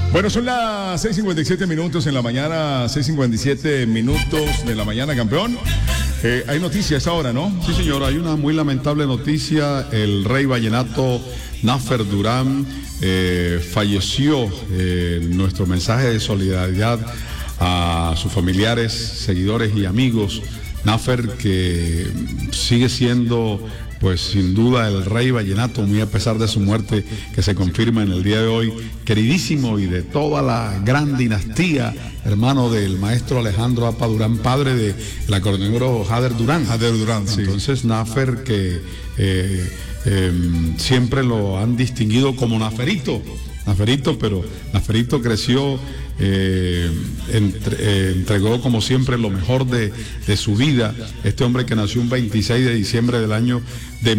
Bueno, son las 6:57 minutos en la mañana, 6:57 minutos de la mañana, campeón. Hay noticias ahora, ¿no? Sí, señor, hay una muy lamentable noticia. El rey vallenato Nafer Durán falleció. Nuestro mensaje de solidaridad a sus familiares, seguidores y amigos. Nafer, que sigue siendo, pues sin duda, el rey vallenato, muy a pesar de su muerte que se confirma en el día de hoy, queridísimo y de toda la gran dinastía, hermano del maestro Alejandro Apa Durán, padre del acordeonero Jader Durán. Jader Durán, sí. Entonces Nafer, que siempre lo han distinguido como Naferito, pero Naferito creció, entregó como siempre lo mejor de su vida. Este hombre que nació un 26 de diciembre del año de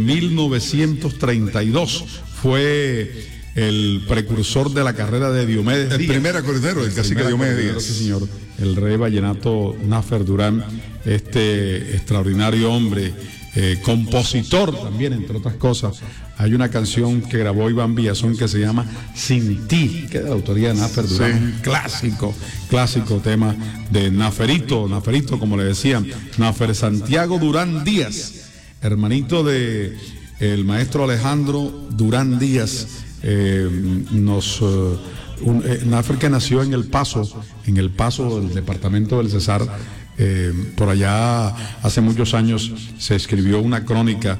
1932 fue el precursor de la carrera de Diomedes Díaz. El primer acordeonero del cacique Diomedes Díaz. Sí, señor. El rey vallenato Nafer Durán, este extraordinario hombre, compositor también, entre otras cosas. Hay una canción que grabó Iván Villazón que se llama Sin Ti, que es de la autoría de Nafer Durán. Sí. Un clásico tema de Naferito, como le decían, Nafer Santiago Durán Díaz, hermanito de el maestro Alejandro Durán Díaz. Nafer, que nació en El Paso del departamento del Cesar. Por allá hace muchos años se escribió una crónica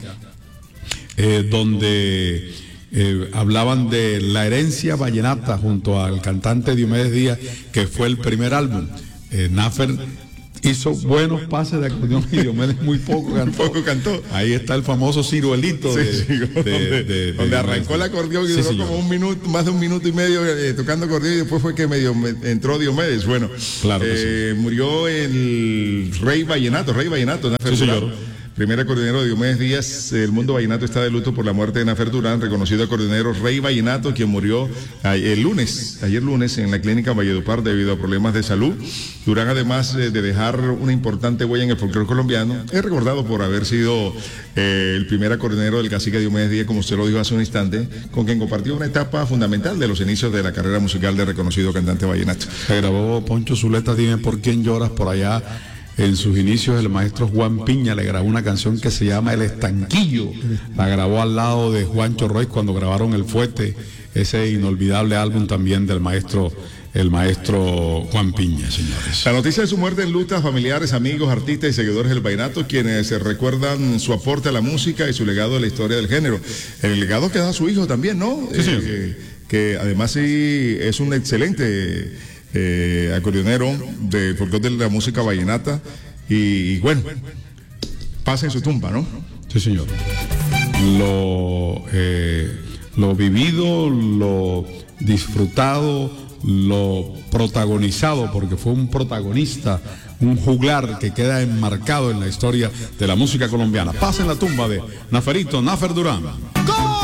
donde hablaban de la herencia vallenata junto al cantante Diomedes Díaz, que fue el primer álbum. Nafer hizo buenos pases de acordeón y Diomedes muy poco cantó. Ahí está el famoso ciruelito donde arrancó el acordeón y duró como un minuto, más de un minuto y medio tocando acordeón, y después fue que medio entró Diomedes. Bueno, claro que sí. Murió el rey vallenato, Nafer Durán. Primer acordeonero de Diomedes Díaz. El mundo vallenato está de luto por la muerte de Nafer Durán, reconocido acordeonero rey vallenato, quien murió ayer lunes en la clínica Valledupar debido a problemas de salud. Durán, además de dejar una importante huella en el folclore colombiano, es recordado por haber sido el primer acordeonero del cacique Diomedes Díaz, como usted lo dijo hace un instante, con quien compartió una etapa fundamental de los inicios de la carrera musical del reconocido cantante vallenato. Se grabó Poncho Zuleta, Dime por quién lloras, por allá. En sus inicios el maestro Juan Piña le grabó una canción que se llama El Estanquillo. La grabó al lado de Juancho Roy cuando grabaron El Fuete, ese inolvidable álbum también del maestro Juan Piña, señores. La noticia de su muerte enluta a familiares, amigos, artistas y seguidores del vallenato, quienes recuerdan su aporte a la música y su legado en la historia del género. El legado que da su hijo también, ¿no? Sí, señor. Que además sí es un excelente acordeonero de folclore de la música vallenata, y bueno, pasa en su tumba, ¿no? Sí, señor. Lo vivido, lo disfrutado, lo protagonizado, porque fue un protagonista, un juglar que queda enmarcado en la historia de la música colombiana. Pasa en la tumba de Naferito, Nafer Durán.